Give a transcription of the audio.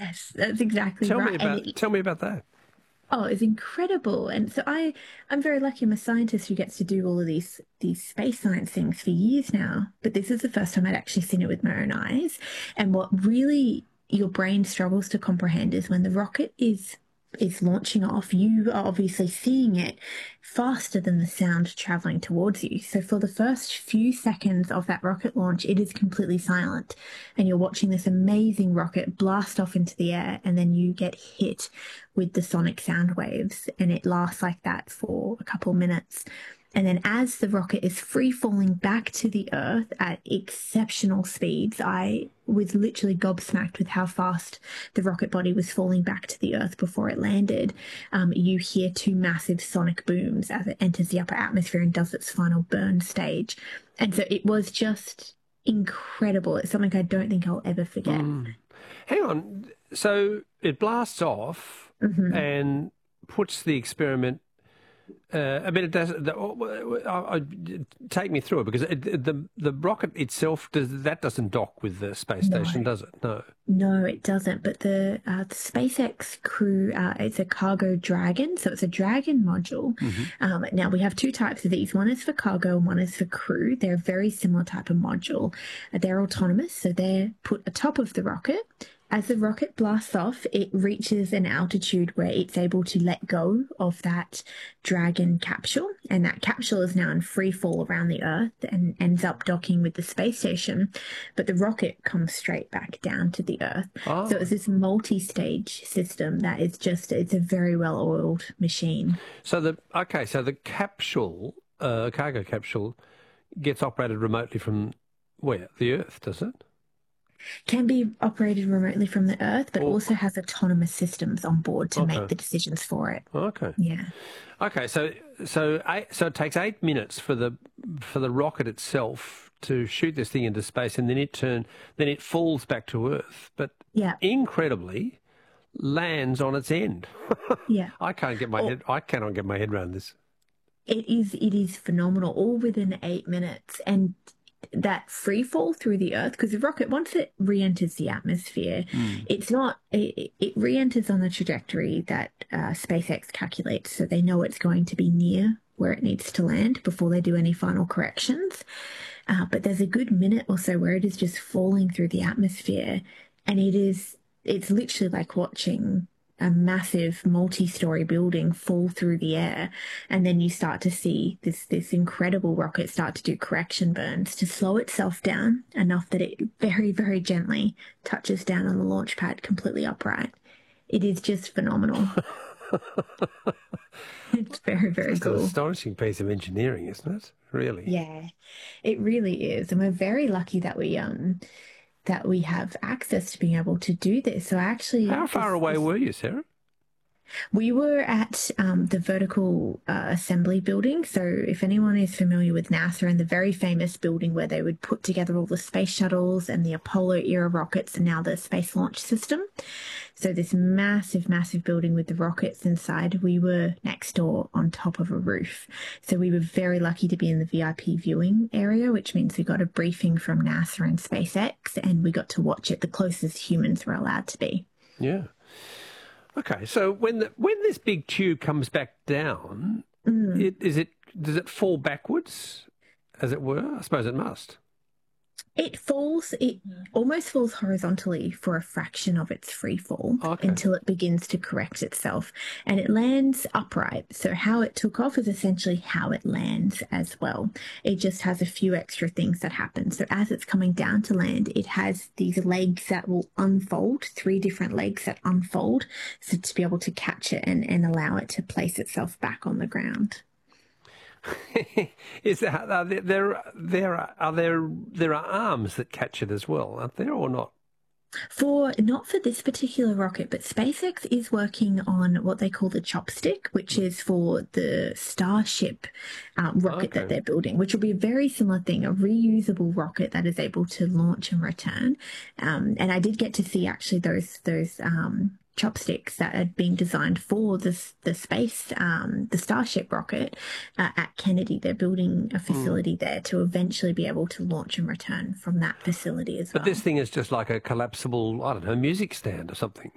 Yes, that's exactly Tell right. me about that. Oh, it's incredible. And so I'm very lucky. I'm a scientist who gets to do all of these space science things for years now. But this is the first time I'd actually seen it with my own eyes. And what really your brain struggles to comprehend is when the rocket is launching off, you are obviously seeing it faster than the sound traveling towards you. So for the first few seconds of that rocket launch, it is completely silent. And you're watching this amazing rocket blast off into the air, and then you get hit with the sonic sound waves, and it lasts like that for a couple minutes. And then as the rocket is free falling back to the Earth at exceptional speeds, I was literally gobsmacked with how fast the rocket body was falling back to the Earth before it landed. You hear two massive sonic booms as it enters the upper atmosphere and does its final burn stage. And so it was just incredible. It's something I don't think I'll ever forget. Hang on. So it blasts off and puts the experiment. I mean, it does. Take me through it, because the rocket itself doesn't dock with the space station, does it? No. No, it doesn't. But the SpaceX Crew, it's a cargo Dragon, so it's a Dragon module. Now we have two types of these. One is for cargo, and one is for crew. They're a very similar type of module. They're autonomous, so they're put atop of the rocket. As the rocket blasts off, it reaches an altitude where it's able to let go of that Dragon capsule, and that capsule is now in free fall around the Earth and ends up docking with the space station. But the rocket comes straight back down to the Earth. Oh. So it's this multi-stage system that is it's a very well-oiled machine. So the capsule, cargo capsule, gets operated remotely from where? The Earth, does it? Can be operated remotely from the Earth, but also has autonomous systems on board to make the decisions for it. Okay. Yeah. Okay. So it takes 8 minutes for the rocket itself to shoot this thing into space, and then it falls back to Earth, but incredibly lands on its end. Yeah. I cannot get my head around this. It is phenomenal, all within 8 minutes, and that free fall through the Earth, because the rocket, once it re-enters the atmosphere, it re-enters on the trajectory that SpaceX calculates, so they know it's going to be near where it needs to land before they do any final corrections. But there's a good minute or so where it is just falling through the atmosphere, and it's literally like watching a massive multi-story building fall through the air, and then you start to see this incredible rocket start to do correction burns to slow itself down enough that it very, very gently touches down on the launch pad completely upright. It is just phenomenal. It's very, very cool. It's an astonishing piece of engineering, isn't it? Really? Yeah, it really is, and we're very lucky that we have access to being able to do this. So actually, how far away were you, Sarah? We were at the Vertical Assembly Building. So if anyone is familiar with NASA and the very famous building where they would put together all the space shuttles and the Apollo era rockets and now the Space Launch System. So this massive, massive building with the rockets inside, we were next door on top of a roof. So we were very lucky to be in the VIP viewing area, which means we got a briefing from NASA and SpaceX, and we got to watch it the closest humans were allowed to be. Yeah. Okay, so when this big tube comes back down, does it fall backwards, as it were? I suppose it must. It almost falls horizontally for a fraction of its free fall until it begins to correct itself, and it lands upright. So how it took off is essentially how it lands as well. It just has a few extra things that happen. So as it's coming down to land, it has these legs that will unfold, 3 different legs that unfold, so to be able to catch it and allow it to place itself back on the ground. There are arms that catch it as well, aren't there, or not? Not for this particular rocket, but SpaceX is working on what they call the chopstick, which is for the Starship rocket that they're building, which will be a very similar thing, a reusable rocket that is able to launch and return. And I did get to see actually those chopsticks that had been designed for the Starship rocket at Kennedy. They're building a facility there to eventually be able to launch and return from that facility as well. But this thing is just like a collapsible, I don't know, music stand or something.